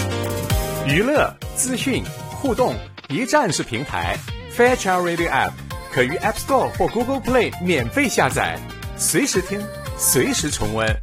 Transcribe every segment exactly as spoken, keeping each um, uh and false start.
娱乐、资讯、互动，一站式平台。Fairchild Radio App 可于 App Store 或 Google Play 免费下载，随时听，随时重温。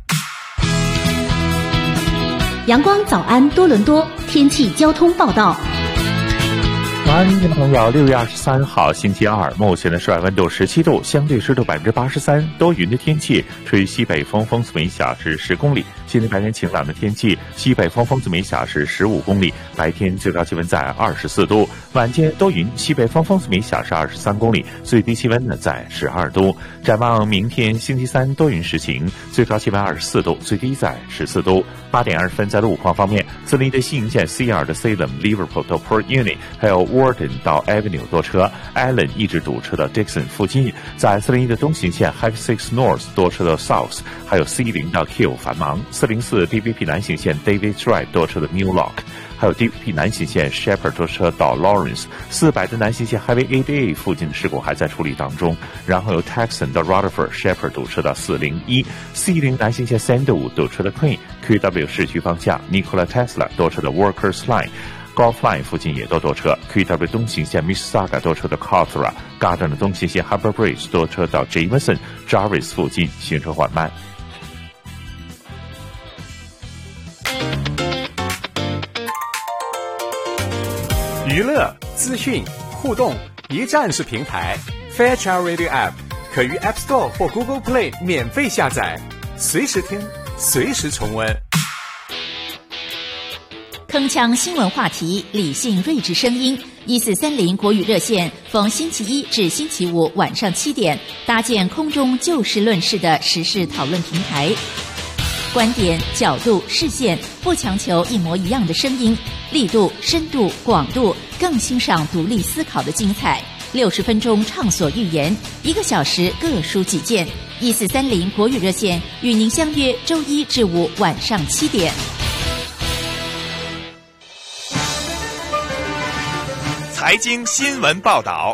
阳光早安多伦多天气交通报道。 晚安，听众朋友，六月二十三号星期二，目前的室外温度十七度，相对湿度百分之八十三，多云的天气，吹西北风，风速每小时十公里。今天白天晴朗的天气，西北风，风速每小时十五公里，白天最高气温在二十四度，晚间多云，西北风，风速每小时二十三公里，最低气温呢在十二度。展望明天星期三多云时晴，最高气温二十四度，最低在十四度。八点二十分，在路况方面，四零一的西营线 C R 的 Salem、Liverpool 到 Port Unit， 还有 Warden 到 Avenue 多车 ，Allen 一直堵车到 Dixon 附近。在四零一的东行线 Highway six North 多车到 South， 还有 C 零到 Q 繁忙。四零四 D V P 南行线 David Drive 多车的 New Lock， 还有 D V P 南行线 Shepherd 多车到 Lawrence。四百的南行线 Highway eight A 附近的事故还在处理当中。然后由 Texan 到 Rutherford Shepherd 堵车到四零一。C 零南行线 Sandalwood 堵车的 Queen。Q W 市区方向 Nikola Tesla 多车的 Workers Line。Golf Line 附近也都多车 ，Q W 东行线 Mississauga 多车的 Cawthra，Garden 的东行线 Harbour Bridge 多车到 Jameson、Jarvis 附近行车缓慢。 娱乐、资讯、互动，一站式平台。Fairchild Radio App 可于 App Store 或 Google Play 免费下载，随时听，随时重温。 铿锵新闻话题，理性睿智声音。一四三零国语热线，逢星期一至星期五晚上七点，搭建空中就事论事的时事讨论平台。观点、角度、视线，不强求一模一样的声音，力度、深度、广度，更欣赏独立思考的精彩。六十分钟畅所欲言，一个小时各抒己见。一四三零国语热线与您相约周一至五晚上七点。 财经新闻报道。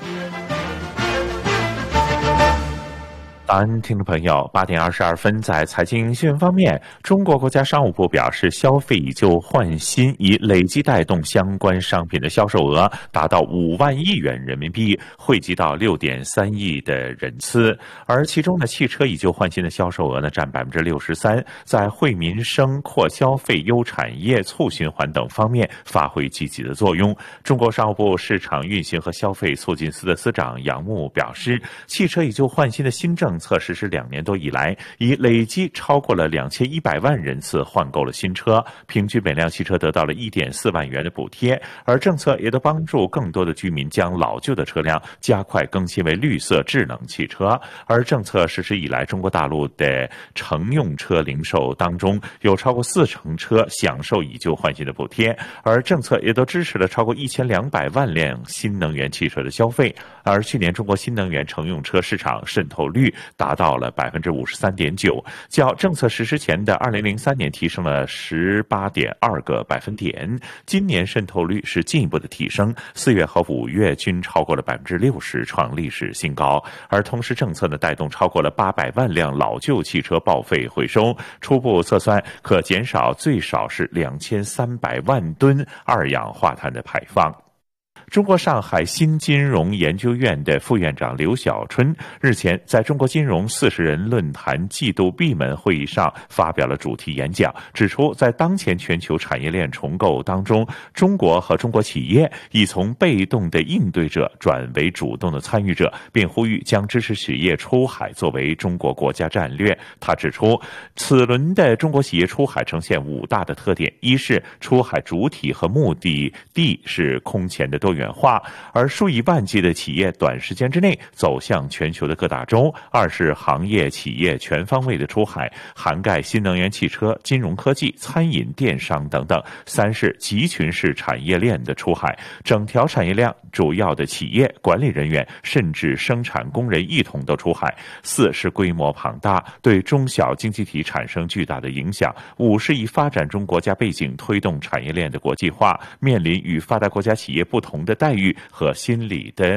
早安，听众朋友，八点二十二分，在财经新闻方面，中国国家商务部表示，消费以旧换新，以累计带动相关商品的销售额达到五万亿元人民币，汇集到六点三亿的人次。而其中呢，汽车以旧换新的销售额呢占百分之六十三，在惠民生、扩消费、优产业、促循环等方面发挥积极的作用。中国商务部市场运行和消费促进司的司长杨牧表示，汽车以旧换新的新政策实施两年多以来，已累计超过了两千一百万人次换购了新车，平均每辆汽车得到了一点四万元的补贴。而政策也都帮助更多的居民将老旧的车辆加快更新为绿色智能汽车。而政策实施以来，中国大陆的乘用车零售当中有超过四成车享受以旧换新的补贴，而政策也都支持了超过一千两百万辆新能源汽车的消费。而去年中国新能源乘用车市场渗透率达到了百分之五十三点九，较政策实施前的二零零三年提升了十八点二个百分点。今年渗透率是进一步的提升，四月和五月均超过了百分之六十，创历史新高。而同时，政策呢带动超过了八百万辆老旧汽车报废回收，初步测算可减少最少是两千三百万吨二氧化碳的排放。中国上海新金融研究院的副院长刘小春日前在中国金融四十人论坛季度闭门会议上发表了主题演讲，指出在当前全球产业链重构当中，中国和中国企业已从被动的应对者转为主动的参与者，并呼吁将支持企业出海作为中国国家战略。他指出，此轮的中国企业出海呈现五大的特点：一是出海主体和目的地是空前的多元化，而数以万计的企业短时间之内走向全球的各大洲；二是行业企业全方位的出海，涵盖新能源汽车、金融科技、餐饮、电商等等；三是集群式产业链的出海，整条产业链主要的企业、管理人员甚至生产工人一同都出海；四是规模庞大，对中小经济体产生巨大的影响；五是以发展中国家背景推动产业链的国际化，面临与发达国家企业不同的待遇和心理的